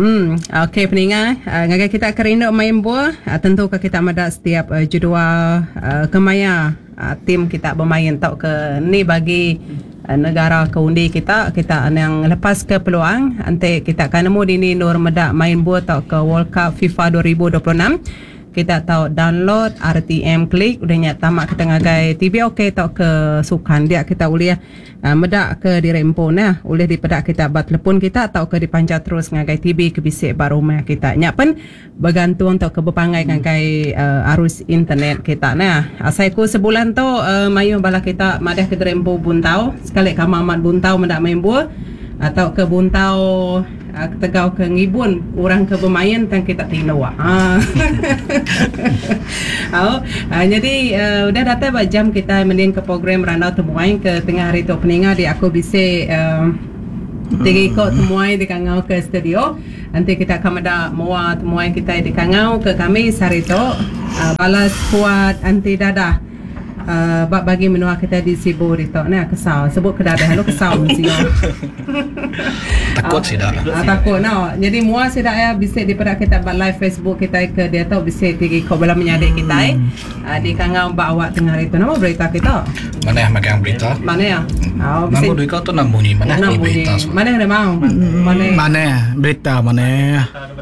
Okey pendengar, ngagai kita akan rindu main bola. Tentu kita ada setiap jadual kemaya tim kita bermain tau ke ni bagi negara keundi kita yang lepas ke peluang nanti kita akan nemu di ni nur medak main bola tau ke World Cup FIFA 2026. Kita tahu download RTM klik udah nyat tamak kita ngagai TV okey tau ke sukan dia kita boleh medak ke di rempon boleh di pedak kita bat telepon kita atau ke dipanjat terus ngagai TV ke bisik baru rumah kita nyak pun bergantung tau ke berpangai ngagai arus internet kita asaiku sebulan tu mayu bala kita madah ke rempon buntau sekali kamamat buntau medak main bola atau ke buntau tegau ke ngibun orang ke bermain kan kita tino jadi udah datang jam kita mending ke program Randau Temuai ke tengah hari tu peningat di aku bisa tiga ikut temuai di Kangau ke studio nanti kita akan ada mua temuai kita di Kangau ke kami sehari tu balas kuat anti dadah bagi menua kita di Sibu di tok ni kesal sebut ke dadah lu kesal mesti takut sih dah takut jadi mua sih dah ya bisa diperak kita buat live Facebook kita ke dia tahu bisa tinggi kau bala menyadik kita di Kangau bawa tengah itu nama berita kita mana yang megang berita mana ya nama berita tu nambunyi mana berita mana ada mau mana berita mana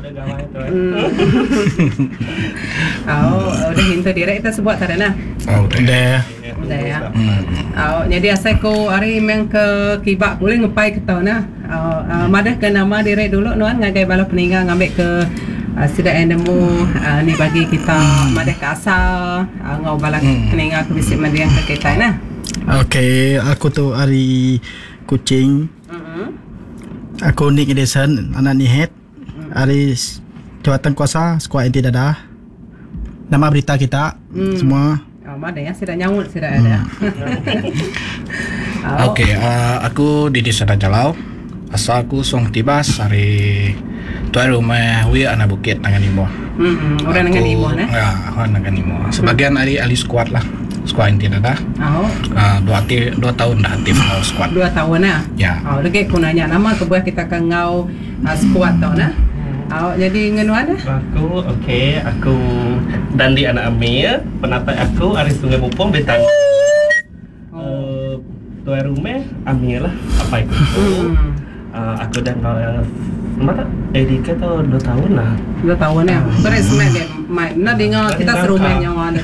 udah hintu direct kita sebut tadi nah udah ya. Jadi asaiku hari memang ke kibak boleh ngepai ke tau madah ke nama direct dulu nuan ngagai bala peninggal ngambil ke sudah endemu ni bagi kita madah ke asal ngau bala peninggal ke bisik mandiang ke kita Okey, aku tu hari kucing. Aku Nick Edison, anak ni head. Hari jawatan kuasa skuad inti dadah. Nama berita kita semua. Ada ya, sudah nyawut sudah ada. Okey, aku Didi Sada Jalau. Asal aku Song Tibas hari tuan rumah wi anak bukit dengan Imo. Orang dengan Imo Ya, orang dengan Imo. Sebagian ahli skuad lah. Skuad inti dadah. 2 tahun dah aktif ngau skuad. 2 tahun Ya. Lagi aku nanya nama kebuah kita kan ngau skuad tau jadi ngenuan Aku okey, aku Dandi anak Amir, penapai aku Aris Sungai Mumpung Betang. Tuan rumah Amir lah, apa itu? Aku dan mana? Edika tu 2 tahun lah. 2 tahun ya. Beres semak dia. Nak dengar kita serumah yang mana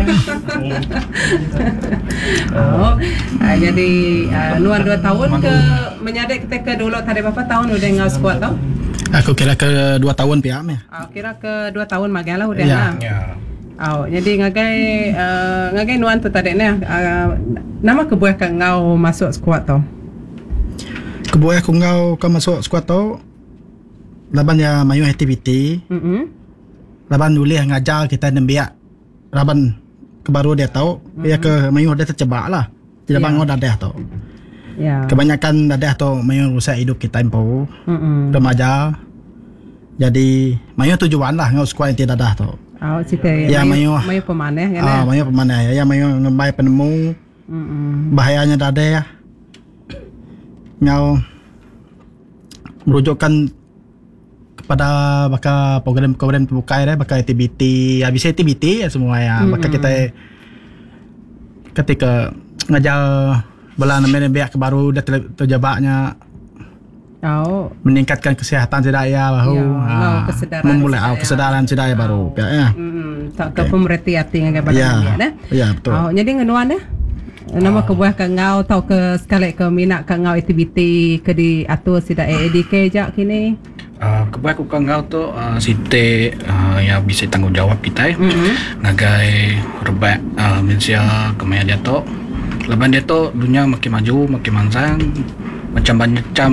jadi nuan 2 tahun ke menyadik kita ke dulu tadi berapa tahun udah ngau skuad tau? Aku kira ke 2 tahun pihak ni. Kira ke 2 tahun magalah udah Ya. Jadi ngagai nuan tu tadi ni nama kebuah kan ngau masuk skuad tau. Kebuah aku ngau ke masuk skuad tu. Laban ya mayu aktiviti. Laban boleh ngajar kita nembiak. Laban kebaru dia tahu dia ke mayu dia tercebak lah. Tidak bangun dadah tu. Ya. Kebanyakan dadah tu mayu rusak hidup kita empu. Remaja. Jadi mayu tujuan lah ngau skuad inti dadah tu. Cerita ya mayu pemanah kan. mayu pemanah ya mayu ngembai penemu. Bahayanya dadah. Ngau merujukkan kepada bakal program terbuka ya, bakal aktiviti, habis aktiviti semua ya. Bakal kita ketika ngajar bola namanya biak baru dah terjebaknya. Meningkatkan kesihatan sedaya baru. Memulai kesedaran sedaya baru ya. Tak ke pemerhati hati dengan badan dia Ya, betul. Jadi ngenuan nama kebuah ke ngau tau ke sekali ke minat ke ngau aktiviti ke di atur sida ADK jak kini. Kebuah aku kan ngau tu site yang bisa tanggungjawab kita ngagai rebak Malaysia kemaya dia tu. Lepas dia tu dunia makin maju, makin mansang, macam-macam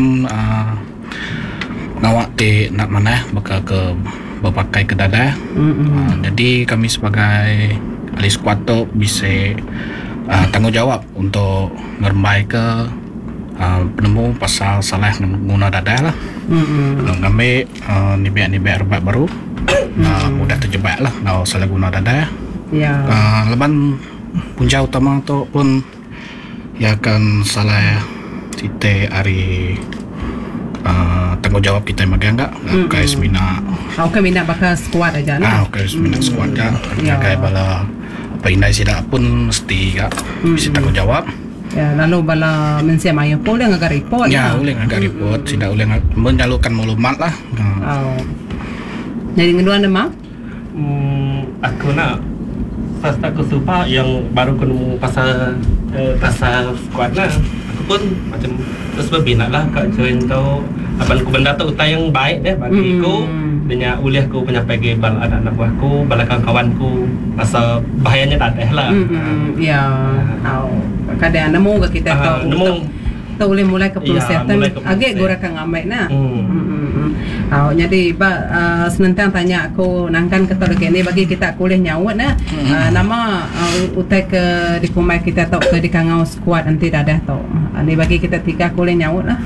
ngawak te nak mana bakal ke berpakai ke dadah. Jadi kami sebagai ahli skuad tu bisa tanggungjawab untuk ngerembai ke penemu pasal salah guna dadah lah. Kami nibek rebak baru mudah terjebak lah kalau salah guna dadah. Leban punca utama tu pun ya kan salah kita hari tanggungjawab kita magang enggak guys mina Okey mina bakal squad aja nah. guys mina squad enggak Ya. kayak bala apa indai sida pun mesti enggak bisa tanggungjawab. Ya, lalu bala mensia mayo pun dia ngagak report. Ya, boleh ngagak report, tidak boleh menyalurkan maklumat lah. Oh. Jadi kedua nama? Aku nak first aku suka yang baru kena pasal squad lah. Aku pun macam terus berbina lah kat join tau abang aku benda tu utai yang baik deh bagi aku. Dengan uliah aku penyampaikan bala anak-anak buahku, bala kawan-kawanku pasal bahayanya tak ada lah. Ya. Kadang nemu ke kita tahu. Tahu boleh mulai ke proses agak gora kang amai na. Jadi senentang tanya aku nangkan ketol kini bagi kita kuliah nyawat na. Nama utai ke di kumai kita tahu ke di kangau squad nanti dadah tahu. Ni bagi kita tiga kuliah nyawat lah.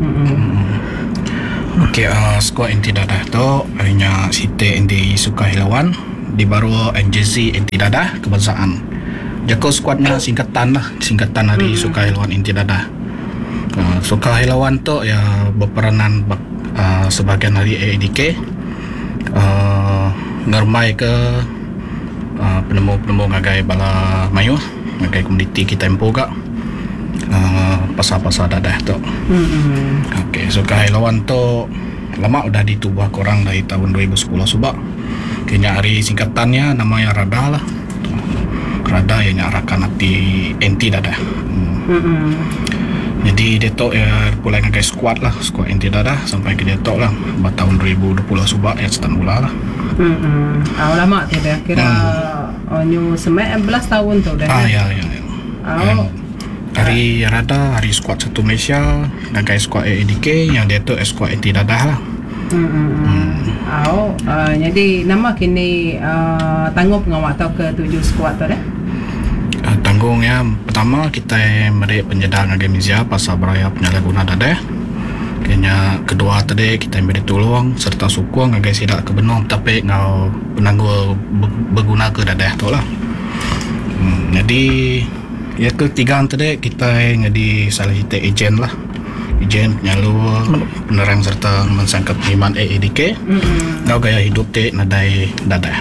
Okey, squad inti dadah tu hanya Siti Inti Sukahilawan di baru NJZ Inti Dadah Kebangsaan. Jako squadnya singkatan dari Sukahilawan Inti Dadah. Sukahilawan tu ya berperanan sebagian dari AEDK ngermai ke penemu ngagai bala mayu ngagai komuniti kita empu gak pasal-pasal dadah tu. Okey, Sukahilawan tu lama udah ditubuh korang dari tahun 2010 subak. Kini hari singkatannya namanya Rada lah. Rada yang nyarakan hati NT Dadah. Jadi dia tu ya pulai ngagai squad lah, squad NT Dadah sampai ke dia tu lah tahun 2020 subak ya start mula lah. Lama tu dah kira new 19 tahun tu dah. Ya. Hari Rada, hari squad satu Malaysia, ngagai squad AEDK yang dia tu squad NT Dadah lah. Jadi nama kini tanggung pengawal atau ke 7 squad tu dah. Tanggung yang pertama kita merik penjedang ngagai Mizia pasal beraya penyalahguna dadah. Kenya kedua tadi kita beri tolong serta sukung ngagai sidak ke benong tapi ngau penanggung berguna ke dadah tu lah. Jadi ya ketiga tadi kita ngadi salah satu ejen lah. Ejen penyalur penerang serta mensangkap iman AEDK. Ngau gaya hidup te nadai dadah.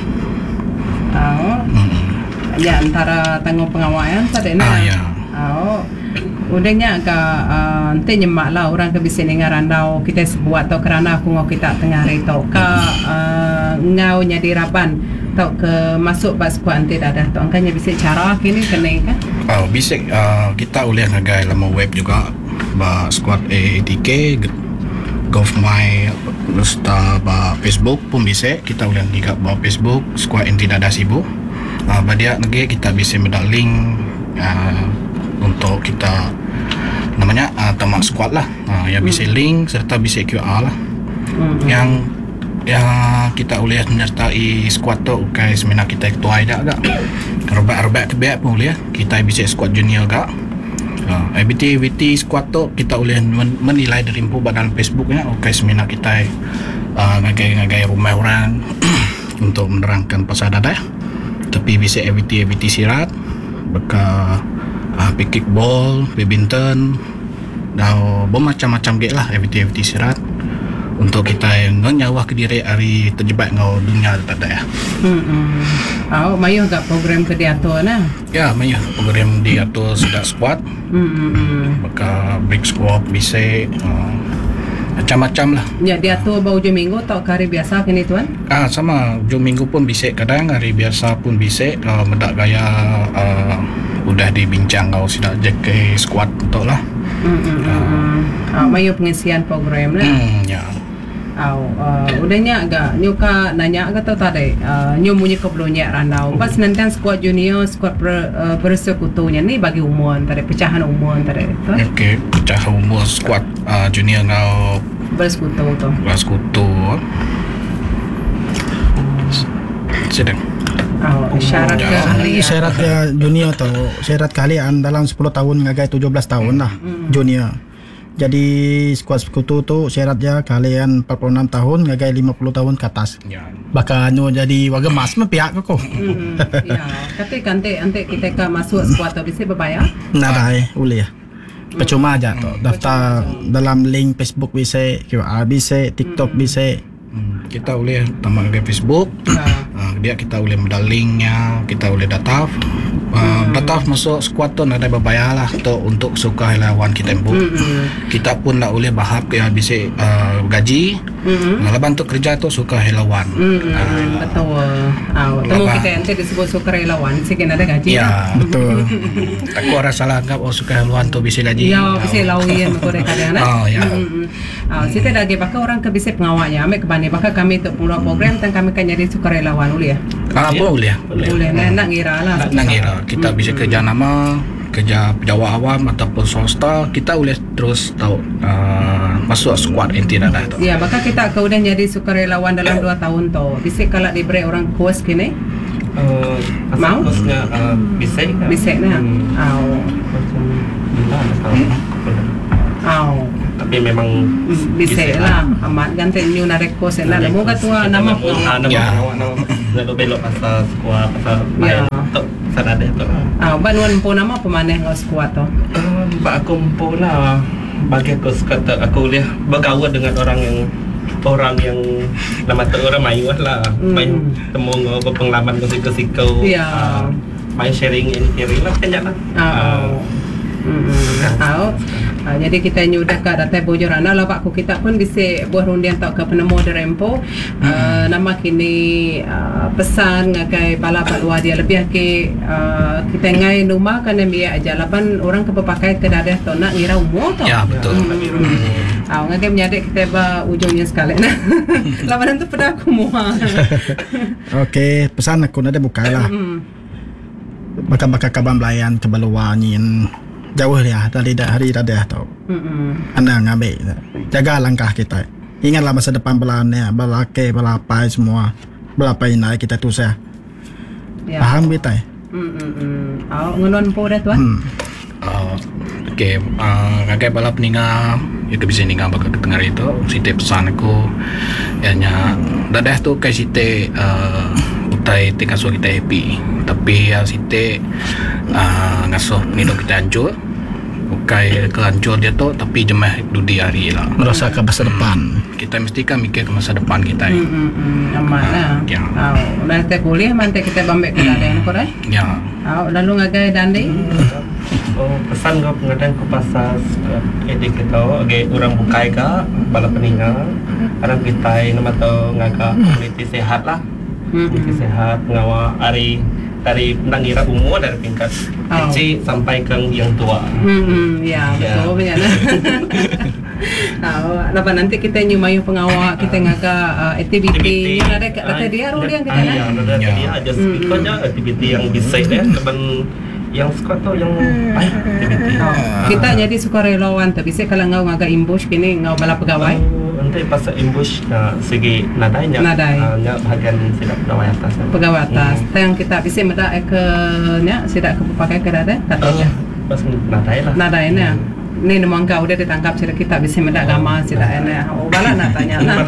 Ya antara tanggung pengawalan tadi na. Ya. Udahnya agak nanti nyemak lah orang ke bisa dengar randau kita sebuat tau kerana aku ngau kita tengah hari tau ke ngau nyadi raban tau ke masuk pas squad nanti dadah tau angkanya bisa cara kini kena kan? Bisa kita boleh ngagai lama web juga ba squad AEDK GovMy serta ba Facebook pun bisa kita boleh juga ba Facebook squad NT Dadah Sibu. Badia lagi kita bisa mendak link untuk kita namanya tamak squad lah. Yang bisa link serta bisa QR lah. Yang kita boleh menyertai squad tu kai semena kita ketua ida agak. Rebak kebek pun boleh kita bisa squad junior agak. Activity squad tu kita boleh menilai dari info dalam Facebooknya okay semena kita ngagai rumah orang untuk menerangkan pasal dadah. Tapi bisa activity sirat beka kickball, badminton dan bermacam-macam gek lah activity sirat untuk kita yang nyawa ke diri hari terjebak ngau dunia tak ada ya. Mayu agak program ke diatur nah. Ya, mayu program diatur sudah squad. Beka break squad bisa macam-macam lah. Ya diatur bau hujung minggu atau hari biasa kini tuan? Sama hujung minggu pun bisa kadang hari biasa pun bisa mendak gaya udah dibincang kau sudah JK squad untuk lah. Mayu pengisian program lah. Ya. Udahnya agak nyuka nanya agak tahu tadi nyumunyi ke belumnya randau. Pas nanti squad junior, squad bersekutunya ni bagi umur tadi pecahan umur tadi. Okey, pecahan umur squad junior ngau bersekutu tu. Bersekutu. Sedang. Syarat ke ahli. Syarat dia junior tu, syarat kalian dalam 10 tahun ngagai 17 tahun lah junior. Jadi skuad sekutu tu syaratnya kalian 46 tahun ngagai 50 tahun ke atas. Ya. Bakal jadi warga emas mah pihak kau. Ya, tapi nanti kita ke masuk skuad tu bisa berbayar? Nah dah boleh ya. Percuma aja tu. Daftar dalam link Facebook bisa, QR bisa, TikTok bisa. Kita boleh tambah ke Facebook. Dia kita boleh modal linknya, kita boleh data. Data masuk squad tu ada berbayar lah tu untuk sukarelawan kita import. Kita pun tak boleh bahap ya bisa gaji. Lepas tu kerja tu sukarelawan. Betul. Temu kita nanti disebut sukarelawan, sikit ada gaji. Ya, betul. Aku rasa lah anggap sukarelawan tu bisa gaji. Ya, bisa lawian kau kadang-kadang. Oh, ya. Kita lagi pakai orang ke bisa pengawalnya. Ambil ke bani pakai kami tu pula program dan kami kan jadi sukarelawan boleh ya. Boleh. Boleh. Nak ngira lah. Nak ngira. Kita bisa kerja nama, kerja pejabat awam ataupun swasta, kita boleh terus tahu masuk squad inti dah tu. Ya, maka kita kemudian jadi sukarelawan dalam 2 tahun tu. Bisa kalau diberi orang kos kini? Mau? Kosnya bisa kan? Bisa nah. Tapi memang bisa lah. Amat ganti new narek kos lah. Moga tua nama pengawal. Lalu belok pasal squad pasal main tu sana deh tu. Banuan po nama pemaneh ngau squad tu. Mbak aku pun lah bagi aku kata aku boleh bergaul dengan orang yang nama tu orang mayu lah, main temu ngau berpengalaman kau main sharing lah banyak lah. Jadi kita nyudah ke data bojorana lah Pak kita pun bisa buat rundian tak ke penemu derempo nama kini pesan ngakai bala balua dia lebih ke kita ngai rumah kan dia aja lapan orang kepakai ke dadah tu nak ngira umur tu. Ya betul. Ngakai menyadik kita ba ujungnya sekali nah. Lapan tu pada aku muah. Okey, pesan aku ada buka lah. Bakal kaban belayan ke baluan yin jauh dia dari hari dah tau. Anda ngambil jaga langkah kita. Ingatlah masa depan belannya, belake, belapai semua. Belapai naik kita tu saya. Paham kita? Ngenon po dah tuan. Okey, kakek balap ninga, itu bisa ninga bakal kedengar itu. Site pesan aku, ianya dadah tu kai site utai tinggal so kita happy. Tapi site ngasuh nidok kita hancur. Bukai kehancur dia tu, tapi jemah dudi hari lah. Merasa ke masa depan. Kita mesti kan mikir ke masa depan kita. Amat lah. Ya. Nanti kuliah, nanti kita bambek ke dadah kau dah. Ya. Lalu ngagai dandi. Pesan kau pengadaan kau pasal edik kita, agak orang bukai ka, bala peninggal. Karena kita nama tu ngaga komuniti sehat lah. Komuniti sehat, ngawal hari dari mengira umur dari tingkat kecil sampai ke yang tua. Ya, betul banyak nah. Lepas nanti kita nyumayu pengawal kita ngaga aktiviti yang ada kata dia rule yang kita nak. Ya, ada dia aja speakernya aktiviti yang bisa deh, lepas yang suka tu yang aktiviti. Kita jadi sukarelawan tapi bisa kalau ngau ngaga imbush kini ngau bala pegawai. Nanti pasal imbush segi nadainya. Nya bahagian sidak pegawai atas. Pegawai atas. Yang kita bisa meda ke nya sidak ke pakai ke dada katanya. Pas nadai lah. Nadainya. Ni memang kau udah ditangkap sidak kita bisa meda gama sidak ene. Bala nak tanya nah.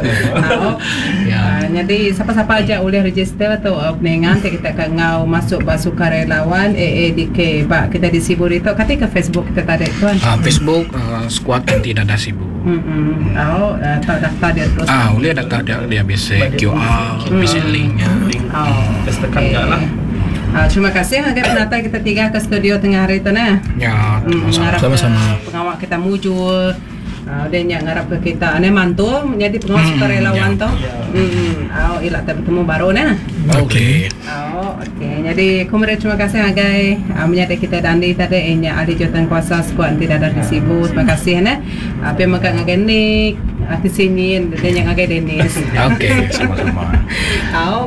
Jadi siapa-siapa aja boleh register tu peningan kita ke ngau masuk sukarelawan AADK Pak kita di Sibu itu ketika Facebook kita tadi tuan. Facebook squad anti dada Sibu. Tak daftar dia terus. Boleh daftar dia bisa QR, bisa linknya. Just tekan je lah. Terima kasih agak penata kita tiga ke studio tengah hari itu nah. Ya, sama-sama. Pengawal kita mujur. Dan yang ngarap ke kita ane mantu menjadi pengawal sukarelawan tu. Ilah bertemu baru nah. Okey. Okey. Jadi kemudian terima kasih agai menjadi kita dandi tadi nya ahli jawatan kuasa skuad tidak ada di Sibu. Terima kasih nah. Apa yang makan agai ni di sini dan yang agai Dennis. Okey, sama-sama.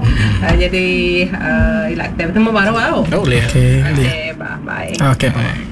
Jadi ilah kita bertemu baru. Boleh. Okey. Bye. Okey, bye.